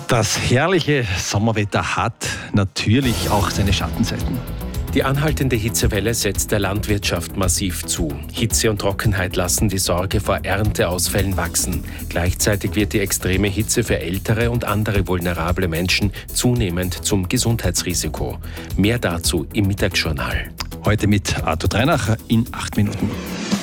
Das herrliche Sommerwetter hat natürlich auch seine Schattenseiten. Die anhaltende Hitzewelle setzt der Landwirtschaft massiv zu. Hitze und Trockenheit lassen die Sorge vor Ernteausfällen wachsen. Gleichzeitig wird die extreme Hitze für ältere und andere vulnerable Menschen zunehmend zum Gesundheitsrisiko. Mehr dazu im Mittagsjournal. Heute mit Arthur Dreinacher in 8 Minuten.